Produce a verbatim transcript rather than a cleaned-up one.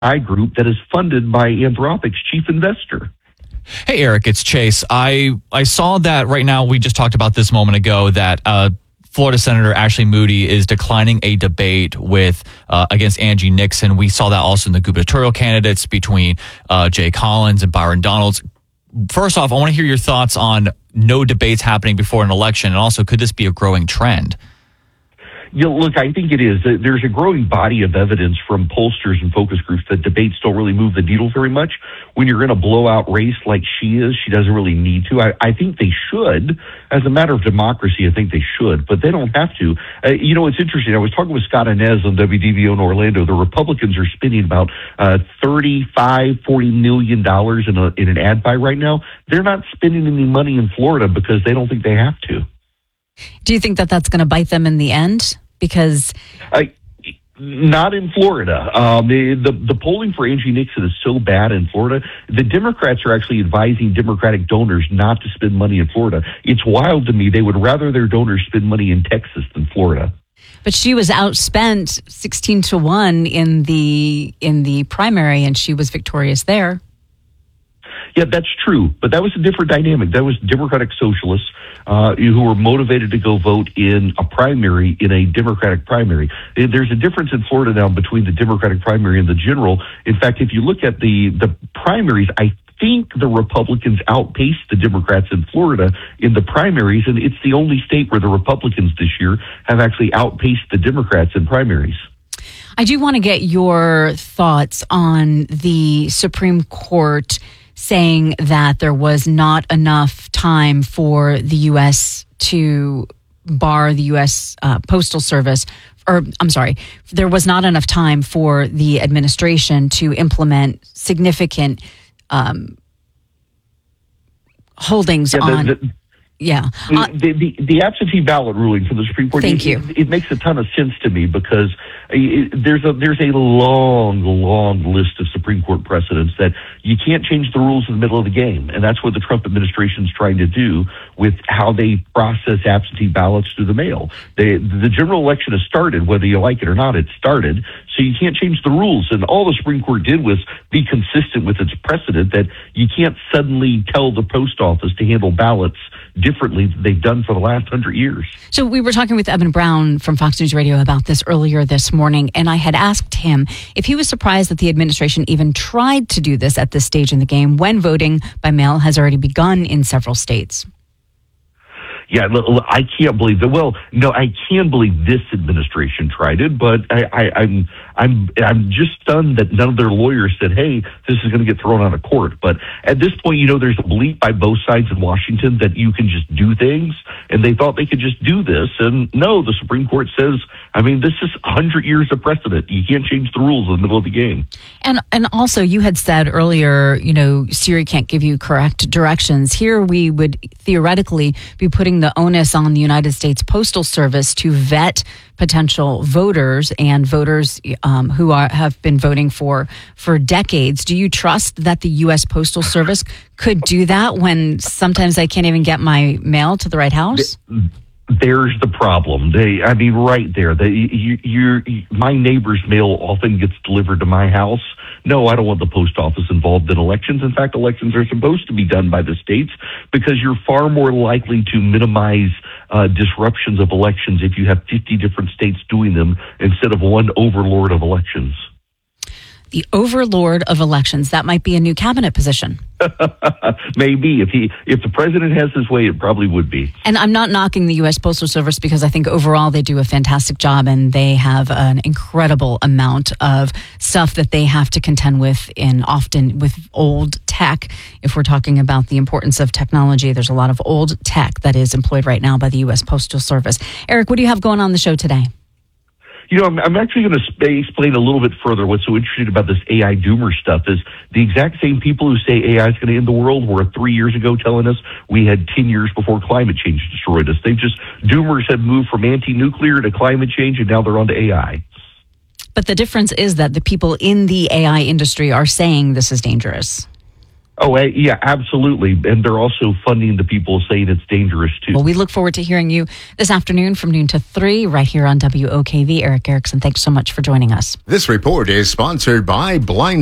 I group that is funded by Anthropic's chief investor. Hey, Eric, it's Chase. I, I saw that right now, we just talked about this moment ago, that uh, Florida Senator Ashley Moody is declining a debate with uh, against Angie Nixon. We saw that also in the gubernatorial candidates between uh, Jay Collins and Byron Donalds. First off, I want to hear your thoughts on no debates happening before an election, and also, could this be a growing trend? Yeah, look, I think it is. There's a growing body of evidence from pollsters and focus groups that debates don't really move the needle very much. When you're in a blowout race like she is, she doesn't really need to. I, I think they should. As a matter of democracy, I think they should, but they don't have to. Uh, you know, it's interesting. I was talking with Scott Inez on W D V O in Orlando. The Republicans are spending about uh, thirty-five, forty million dollars in, a, in an ad buy right now. They're not spending any money in Florida because they don't think they have to. Do you think that that's going to bite them in the end? Because uh, not in Florida. Um, the, the the polling for Angie Nixon is so bad in Florida. The Democrats are actually advising Democratic donors not to spend money in Florida. It's wild to me. They would rather their donors spend money in Texas than Florida. But she was outspent sixteen to one in the in the primary, and she was victorious there. Yeah, that's true. But that was a different dynamic. That was Democratic socialists uh, who were motivated to go vote in a primary, in a Democratic primary. There's a difference in Florida now between the Democratic primary and the general. In fact, if you look at the, the primaries, I think the Republicans outpaced the Democrats in Florida in the primaries, and it's the only state where the Republicans this year have actually outpaced the Democrats in primaries. I do want to get your thoughts on the Supreme Court saying that there was not enough time for the U S to bar the U S uh, Postal Service, or I'm sorry, there was not enough time for the administration to implement significant um, holdings yeah, the, on... The, yeah. Uh, the, the, the absentee ballot ruling from the Supreme Court, Thank it, you. It, it makes a ton of sense to me because it, there's a there's a long, long list of Supreme Court precedents that you can't change the rules in the middle of the game. And that's what the Trump administration is trying to do with how they process absentee ballots through the mail. They, the general election has started, whether you like it or not, it started. So you can't change the rules. And all the Supreme Court did was be consistent with its precedent that you can't suddenly tell the post office to handle ballots differently than they've done for the last hundred years. So we were talking with Evan Brown from Fox News Radio about this earlier this morning, and I had asked him if he was surprised that the administration even tried to do this at this stage in the game when voting by mail has already begun in several states. Yeah, I can't believe that. Well, no, I can believe this administration tried it, but I, I, I'm I'm I'm just stunned that none of their lawyers said, "Hey, this is going to get thrown out of court." But at this point, you know, there's a belief by both sides in Washington that you can just do things, and they thought they could just do this. And no, the Supreme Court says, I mean, this is a hundred years of precedent. You can't change the rules in the middle of the game. And and also, you had said earlier, you know, Siri can't give you correct directions. Here, we would theoretically be putting the onus on the United States Postal Service to vet potential voters and voters um, who are, have been voting for for decades. Do you trust that the U S Postal Service could do that when sometimes I can't even get my mail to the right house? There's the problem. They, I mean, right there. They, you, you, my neighbor's mail often gets delivered to my house. No, I don't want the post office involved in elections. In fact, elections are supposed to be done by the states because you're far more likely to minimize uh, disruptions of elections if you have fifty different states doing them instead of one overlord of elections. The overlord of elections. That might be a new cabinet position. Maybe. If he, if the president has his way, it probably would be. And I'm not knocking the U S Postal Service because I think overall they do a fantastic job and they have an incredible amount of stuff that they have to contend with in often with old tech. If we're talking about the importance of technology, there's a lot of old tech that is employed right now by the U S Postal Service. Eric, what do you have going on the show today? You know, I'm, I'm actually going to explain a little bit further what's so interesting about this A I doomer stuff is the exact same people who say A I is going to end the world were three years ago telling us we had ten years before climate change destroyed us. They've just, doomers have moved from anti-nuclear to climate change, and now they're on to A I. But the difference is that the people in the A I industry are saying this is dangerous. Oh, eh, yeah, absolutely. And they're also funding the people saying it's dangerous, too. Well, we look forward to hearing you this afternoon from noon to three right here on W O K V. Erick Erickson, thanks so much for joining us. This report is sponsored by Blind